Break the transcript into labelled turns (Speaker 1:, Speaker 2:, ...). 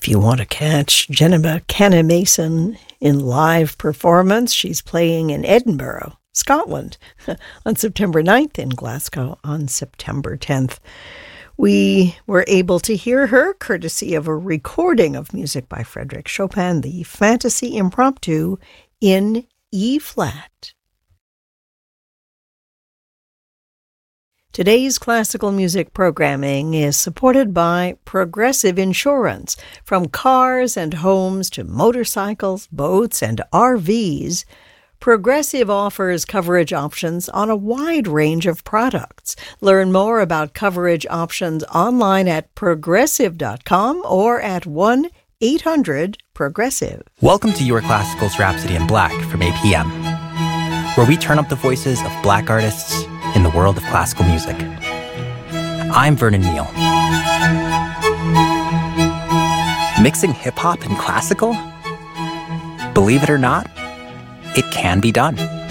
Speaker 1: If you want to catch Jennifer Canna Mason in live performance, she's playing in Edinburgh, Scotland, on September 9th, in Glasgow on September 10th. We were able to hear her courtesy of a recording of music by Frédéric Chopin, the Fantasy Impromptu in E-flat. Today's classical music programming is supported by Progressive Insurance. From cars and homes to motorcycles, boats, and RVs, Progressive offers coverage options on a wide range of products. Learn more about coverage options online at progressive.com or at 1-800-PROGRESSIVE.
Speaker 2: Welcome to Your Classical's Rhapsody in Black from APM, where we turn up the voices of Black artists in the world of classical music. I'm Vernon Neal. Mixing hip-hop and classical? Believe it or not, it can be done.